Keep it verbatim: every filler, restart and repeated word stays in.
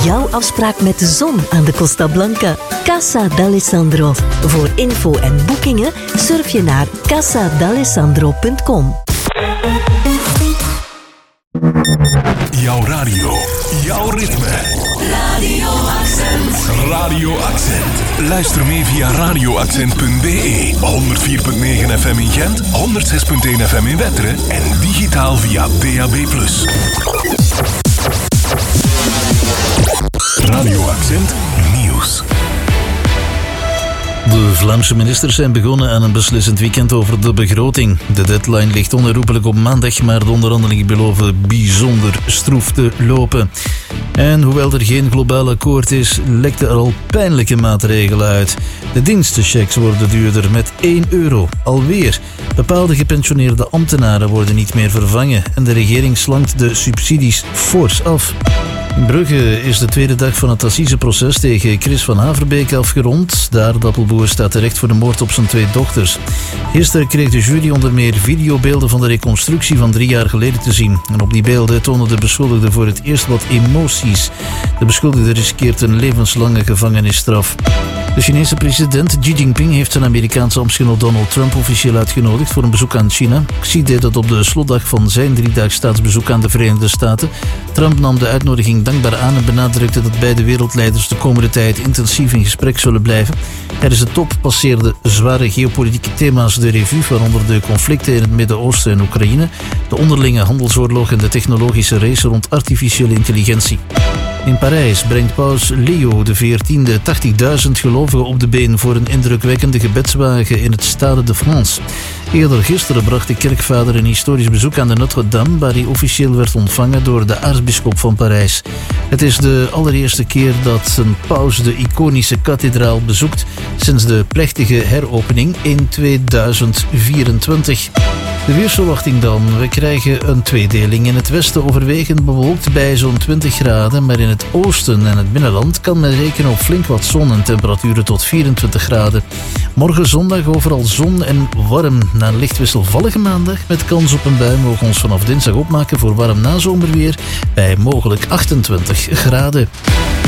jouw afspraak met de zon aan de Costa Blanca. Casa d'Alessandro. Voor info en boekingen surf je naar casa d'alessandro punt com. Jouw radio, jouw ritme. Radio Accent. Radio Accent. Luister mee via radio accent punt b e. honderd vier komma negen F M in Gent, honderdzes komma één F M in Wetteren en digitaal via D A B plus. Radio Accent Nieuws. De Vlaamse ministers zijn begonnen aan een beslissend weekend over de begroting. De deadline ligt onherroepelijk op maandag, maar de onderhandelingen beloven bijzonder stroef te lopen. En hoewel er geen globaal akkoord is, lekten er al pijnlijke maatregelen uit. De dienstenchecks worden duurder met één euro. Alweer. Bepaalde gepensioneerde ambtenaren worden niet meer vervangen en de regering slankt de subsidies fors af. In Brugge is de tweede dag van het assiseproces tegen Chris van Haverbeek afgerond. De aardappelboer staat terecht voor de moord op zijn twee dochters. Gisteren kreeg de jury onder meer videobeelden van de reconstructie van drie jaar geleden te zien. En op die beelden toonde de beschuldigde voor het eerst wat emoties. De beschuldigde riskeert een levenslange gevangenisstraf. De Chinese president Xi Jinping heeft zijn Amerikaanse ambtsgenoot Donald Trump officieel uitgenodigd voor een bezoek aan China. Xi deed dat op de slotdag van zijn driedaags staatsbezoek aan de Verenigde Staten. Trump nam de uitnodiging dankbaar aan en benadrukte dat beide wereldleiders de komende tijd intensief in gesprek zullen blijven. Tijdens de top passeerden zware geopolitieke thema's de revue, waaronder de conflicten in het Midden-Oosten en Oekraïne, de onderlinge handelsoorlog en de technologische race rond artificiële intelligentie. In Parijs brengt paus Leo de veertiende tachtigduizend gelovigen op de been voor een indrukwekkende gebedswagen in het Stade de France. Eerder gisteren bracht de kerkvader een historisch bezoek aan de Notre-Dame, waar hij officieel werd ontvangen door de aartsbisschop van Parijs. Het is de allereerste keer dat een paus de iconische kathedraal bezoekt sinds de plechtige heropening in tweeduizend vierentwintig. De weersverwachting dan. We krijgen een tweedeling. In het westen overwegend bewolkt bij zo'n twintig graden, maar in het oosten en het binnenland kan men rekenen op flink wat zon en temperaturen tot vierentwintig graden. Morgen zondag overal zon en warm. Na een licht wisselvallige maandag met kans op een bui mogen we ons vanaf dinsdag opmaken voor warm nazomerweer bij mogelijk achtentwintig graden.